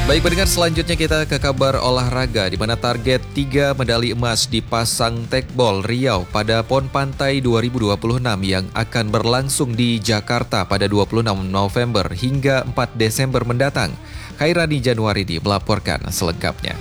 Baik pendengar, selanjutnya kita ke kabar olahraga di mana target 3 medali emas dipasang Tekbol Riau pada PON Pantai 2026 yang akan berlangsung di Jakarta pada 26 November hingga 4 Desember mendatang. Khairani Januaridi melaporkan selengkapnya.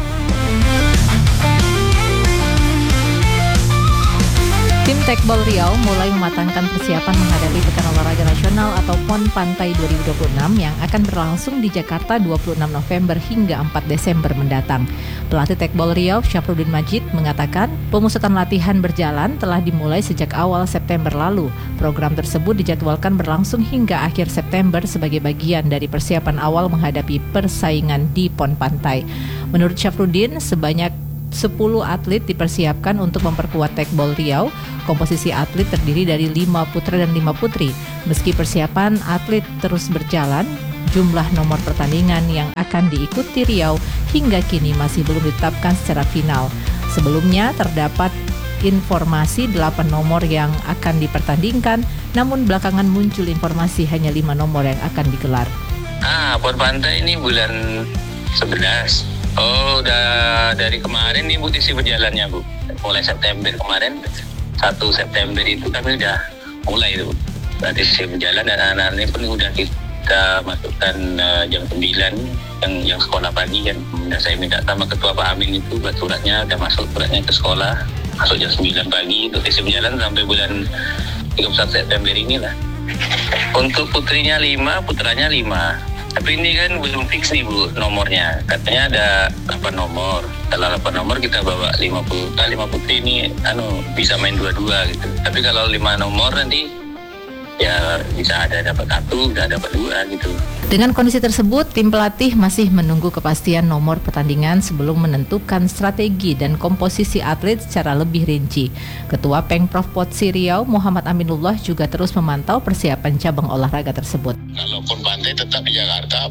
Tim Tekbol Riau mulai mematangkan persiapan menghadapi Pekan Olahraga Nasional atau PON Pantai 2026 yang akan berlangsung di Jakarta 26 November hingga 4 Desember mendatang. Pelatih Tekbol Riau, Syafruddin Majid, mengatakan pemusatan latihan berjalan telah dimulai sejak awal September lalu. Program tersebut dijadwalkan berlangsung hingga akhir September sebagai bagian dari persiapan awal menghadapi persaingan di PON Pantai. Menurut Syafruddin, sebanyak 10 atlet dipersiapkan untuk memperkuat Tekbol Riau. Komposisi atlet terdiri dari 5 putra dan 5 putri. Meski persiapan atlet terus berjalan, jumlah nomor pertandingan yang akan diikuti Riau hingga kini masih belum ditetapkan secara final. Sebelumnya terdapat informasi 8 nomor yang akan dipertandingkan, namun belakangan muncul informasi hanya 5 nomor yang akan digelar. PON Pantai ini bulan 11. Oh, udah dari kemarin nih Bu isi berjalannya Bu. Mulai September kemarin, 1 September itu kami udah mulai itu. Berarti isi berjalan dan anak-anak ini pun udah kita masukkan jam 9 yang sekolah pagi kan. Dan saya minta sama Ketua Pak Amin itu buat suratnya, udah masuk suratnya ke sekolah. Masuk jam 9 pagi untuk isi berjalan sampai bulan 31 September inilah. Untuk putrinya 5, putranya 5. Tapi ini kan belum fix nih Bu nomornya. Katanya ada 8 nomor. Setelah 8 nomor kita bawa 5 putri ini bisa main dua-dua gitu. Tapi kalau 5 nomor nanti ya bisa ada dapat 1, bisa dapat 2 gitu. Dengan kondisi tersebut, tim pelatih masih menunggu kepastian nomor pertandingan sebelum menentukan strategi dan komposisi atlet secara lebih rinci. Ketua Pengprov Potsi Riau, Muhammad Aminullah, juga terus memantau persiapan cabang olahraga tersebut. Kalau PON Pantai tetap di Jakarta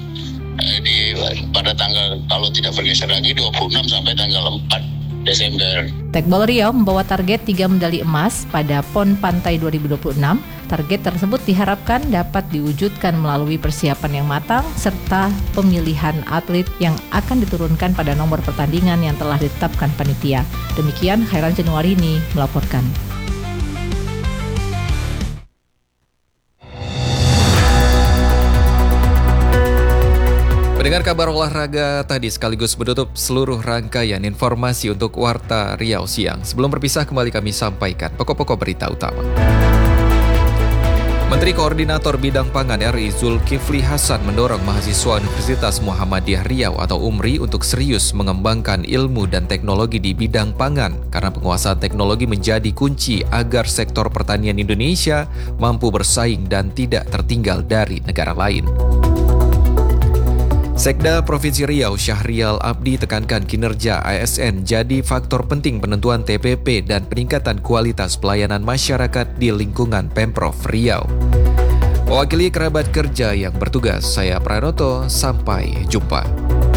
pada tanggal, kalau tidak bergeser lagi, 26 sampai tanggal 4 Desember. Tekbol Riau membawa target 3 medali emas pada PON Pantai 2026. Target tersebut diharapkan dapat diwujudkan melalui persiapan yang matang serta pemilihan atlet yang akan diturunkan pada nomor pertandingan yang telah ditetapkan panitia. Demikian Khairani Januaridi melaporkan. Pendengar, kabar olahraga tadi sekaligus menutup seluruh rangkaian informasi untuk Warta Riau Siang. Sebelum berpisah, kembali kami sampaikan pokok-pokok berita utama. Menteri Koordinator Bidang Pangan RI Zulkifli Hasan mendorong mahasiswa Universitas Muhammadiyah Riau atau UMRI untuk serius mengembangkan ilmu dan teknologi di bidang pangan karena penguasaan teknologi menjadi kunci agar sektor pertanian Indonesia mampu bersaing dan tidak tertinggal dari negara lain. Sekda Provinsi Riau Syahrial Abdi tekankan kinerja ASN jadi faktor penting penentuan TPP dan peningkatan kualitas pelayanan masyarakat di lingkungan Pemprov Riau. Mewakili kerabat kerja yang bertugas, saya Pranoto, sampai jumpa.